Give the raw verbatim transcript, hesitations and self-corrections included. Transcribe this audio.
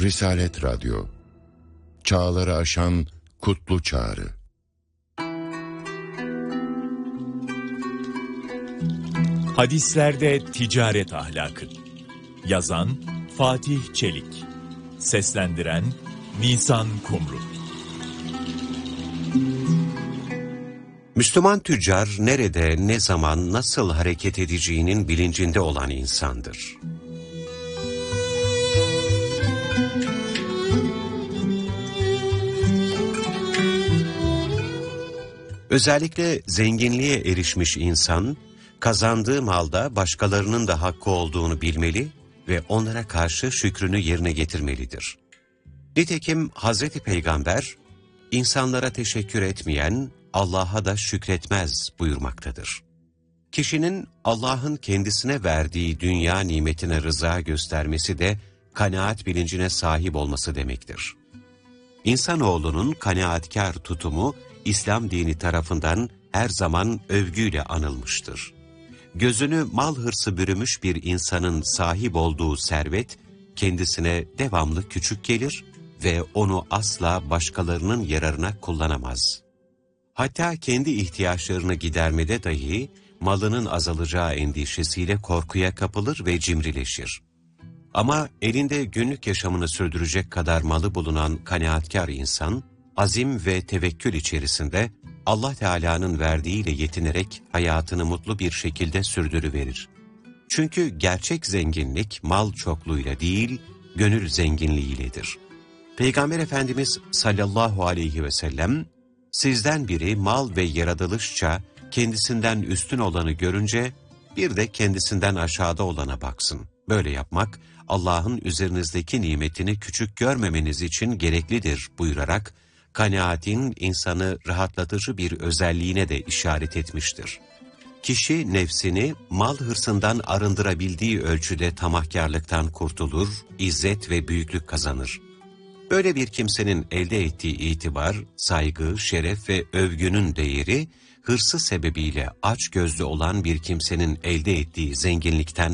Risalet Radyo, çağları aşan kutlu çağrı. Hadislerde ticaret ahlakı. Yazan Fatih Çelik. Seslendiren Nisan Kumru. Müslüman tüccar nerede, ne zaman, nasıl hareket edeceğinin bilincinde olan insandır. Özellikle zenginliğe erişmiş insan, kazandığı malda başkalarının da hakkı olduğunu bilmeli ve onlara karşı şükrünü yerine getirmelidir. Nitekim Hazreti Peygamber, insanlara teşekkür etmeyen Allah'a da şükretmez buyurmaktadır. Kişinin Allah'ın kendisine verdiği dünya nimetine rıza göstermesi de kanaat bilincine sahip olması demektir. İnsanoğlunun kanaatkar tutumu, İslam dini tarafından her zaman övgüyle anılmıştır. Gözünü mal hırsı bürümüş bir insanın sahip olduğu servet, kendisine devamlı küçük gelir ve onu asla başkalarının yararına kullanamaz. Hatta kendi ihtiyaçlarını gidermede dahi malının azalacağı endişesiyle korkuya kapılır ve cimrileşir. Ama elinde günlük yaşamını sürdürecek kadar malı bulunan kanaatkar insan, azim ve tevekkül içerisinde Allah Teala'nın verdiğiyle yetinerek hayatını mutlu bir şekilde sürdürüverir. Çünkü gerçek zenginlik mal çokluğuyla değil, gönül zenginliğiyledir. Peygamber Efendimiz sallallahu aleyhi ve sellem, sizden biri mal ve yaratılışça kendisinden üstün olanı görünce bir de kendisinden aşağıda olana baksın. Böyle yapmak Allah'ın üzerinizdeki nimetini küçük görmemeniz için gereklidir buyurarak kanaatin insanı rahatlatıcı bir özelliğine de işaret etmiştir. Kişi nefsini mal hırsından arındırabildiği ölçüde tamahkârlıktan kurtulur, izzet ve büyüklük kazanır. Böyle bir kimsenin elde ettiği itibar, saygı, şeref ve övgünün değeri, hırsı sebebiyle açgözlü olan bir kimsenin elde ettiği zenginlikten